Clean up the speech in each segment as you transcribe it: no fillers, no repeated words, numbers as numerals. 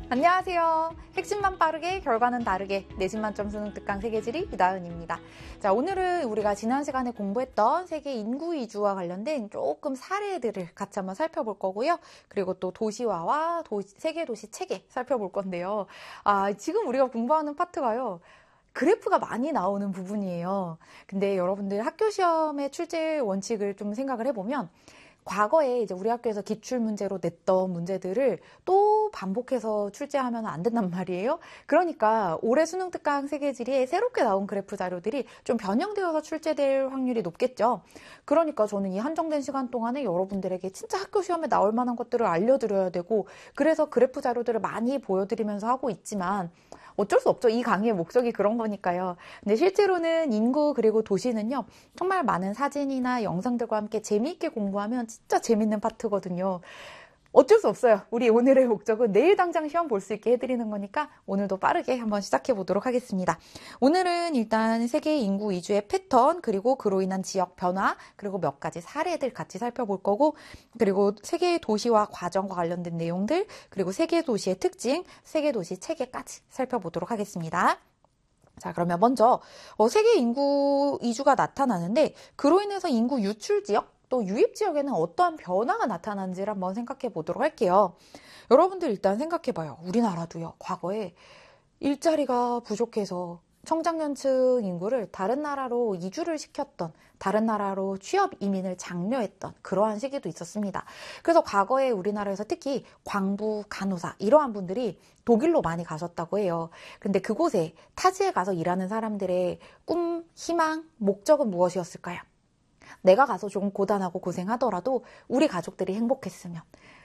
안녕하세요. 핵심만 빠르게 결과는 다르게 내신 만점 수능 특강 세계지리 유다은입니다. 자, 오늘은 우리가 지난 시간에 공부했던 세계 인구 이주와 관련된 조금 사례들을 같이 한번 살펴볼 거고요. 그리고 또 도시화와 세계 도시 체계 살펴볼 건데요. 지금 우리가 공부하는 파트가요. 그래프가 많이 나오는 부분이에요. 근데 여러분들 학교 시험의 출제 원칙을 좀 생각을 해보면 과거에 이제 우리 학교에서 기출문제로 냈던 문제들을 또 반복해서 출제하면 안 된단 말이에요. 그러니까 올해 수능 특강 세계지리에 새롭게 나온 그래프 자료들이 좀 변형되어서 출제될 확률이 높겠죠. 그러니까 저는 이 한정된 시간 동안에 여러분들에게 진짜 학교 시험에 나올 만한 것들을 알려드려야 되고, 그래서 그래프 자료들을 많이 보여드리면서 하고 있지만 어쩔 수 없죠. 이 강의의 목적이 그런 거니까요. 근데 실제로는 인구 그리고 도시는요, 정말 많은 사진이나 영상들과 함께 재미있게 공부하면 진짜 재밌는 파트거든요. 어쩔 수 없어요. 우리 오늘의 목적은 내일 당장 시험 볼 수 있게 해드리는 거니까 오늘도 빠르게 한번 시작해 보도록 하겠습니다. 오늘은 일단 세계 인구 이주의 패턴, 그리고 그로 인한 지역 변화, 그리고 몇 가지 사례들 같이 살펴볼 거고, 그리고 세계 도시화 과정과 관련된 내용들, 그리고 세계 도시의 특징, 세계 도시 체계까지 살펴보도록 하겠습니다. 자, 그러면 먼저 세계 인구 이주가 나타나는데 그로 인해서 인구 유출 지역, 또 유입 지역에는 어떠한 변화가 나타나는지를 한번 생각해 보도록 할게요. 여러분들 일단 생각해 봐요. 우리나라도요. 과거에 일자리가 부족해서 청장년층 인구를 다른 나라로 이주를 시켰던, 다른 나라로 취업 이민을 장려했던 그러한 시기도 있었습니다. 그래서 과거에 우리나라에서 특히 광부, 간호사 이러한 분들이 독일로 많이 가셨다고 해요. 근데 그곳에 타지에 가서 일하는 사람들의 꿈, 희망, 목적은 무엇이었을까요? 내가 가서 조금 고단하고 고생하더라도 우리 가족들이 행복했으면,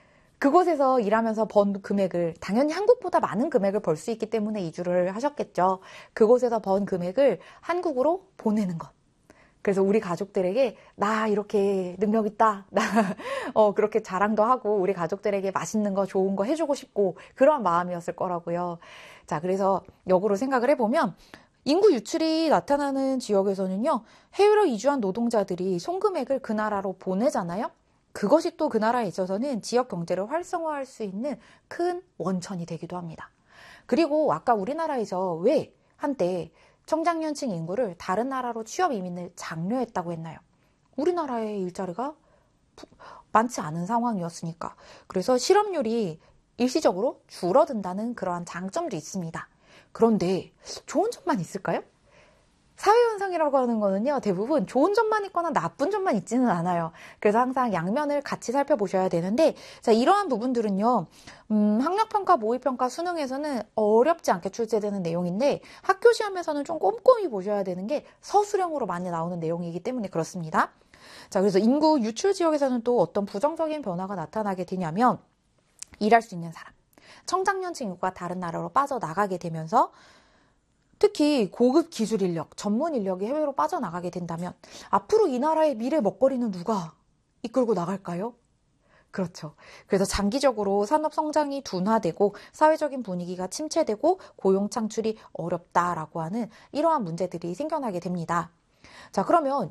그곳에서 일하면서 번 금액을, 당연히 한국보다 많은 금액을 벌 수 있기 때문에 이주를 하셨겠죠. 그곳에서 번 금액을 한국으로 보내는 것. 그래서 우리 가족들에게 나 이렇게 능력 있다, 나 그렇게 자랑도 하고 우리 가족들에게 맛있는 거 좋은 거 해주고 싶고, 그런 마음이었을 거라고요. 자, 그래서 역으로 생각을 해보면 인구 유출이 나타나는 지역에서는요, 해외로 이주한 노동자들이 송금액을 그 나라로 보내잖아요. 그것이 또 그 나라에 있어서는 지역 경제를 활성화할 수 있는 큰 원천이 되기도 합니다. 그리고 아까 우리나라에서 왜 한때 청장년층 인구를 다른 나라로 취업 이민을 장려했다고 했나요? 우리나라의 일자리가 많지 않은 상황이었으니까. 그래서 실업률이 일시적으로 줄어든다는 그러한 장점도 있습니다. 그런데 좋은 점만 있을까요? 사회현상이라고 하는 거는요, 대부분 좋은 점만 있거나 나쁜 점만 있지는 않아요. 그래서 항상 양면을 같이 살펴보셔야 되는데, 자, 이러한 부분들은요, 학력평가, 모의평가, 수능에서는 어렵지 않게 출제되는 내용인데, 학교 시험에서는 좀 꼼꼼히 보셔야 되는 게 서술형으로 많이 나오는 내용이기 때문에 그렇습니다. 자, 그래서 인구 유출 지역에서는 또 어떤 부정적인 변화가 나타나게 되냐면, 일할 수 있는 사람, 청장년층 인구가 다른 나라로 빠져나가게 되면서 특히 고급 기술 인력, 전문 인력이 해외로 빠져나가게 된다면 앞으로 이 나라의 미래 먹거리는 누가 이끌고 나갈까요? 그렇죠. 그래서 장기적으로 산업 성장이 둔화되고 사회적인 분위기가 침체되고 고용 창출이 어렵다라고 하는 이러한 문제들이 생겨나게 됩니다. 자, 그러면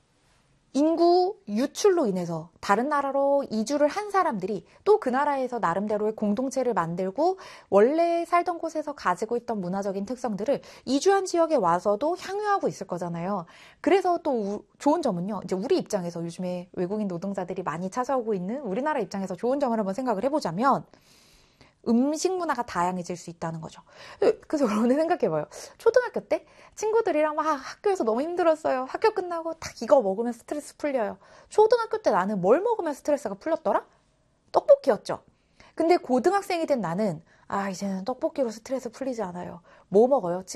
인구 유출로 인해서 다른 나라로 이주를 한 사람들이 또 그 나라에서 나름대로의 공동체를 만들고 원래 살던 곳에서 가지고 있던 문화적인 특성들을 이주한 지역에 와서도 향유하고 있을 거잖아요. 그래서 또 좋은 점은요, 이제 우리 입장에서 요즘에 외국인 노동자들이 많이 찾아오고 있는 우리나라 입장에서 좋은 점을 한번 생각을 해보자면 음식 문화가 다양해질 수 있다는 거죠. 그래서 여러분 생각해봐요. 초등학교 때 친구들이랑 막 학교에서 너무 힘들었어요. 학교 끝나고 딱 이거 먹으면 스트레스 풀려요. 초등학교 때 나는 뭘 먹으면 스트레스가 풀렸더라? 떡볶이였죠. 근데 고등학생이 된 나는 이제는 떡볶이로 스트레스 풀리지 않아요. 뭐 먹어요?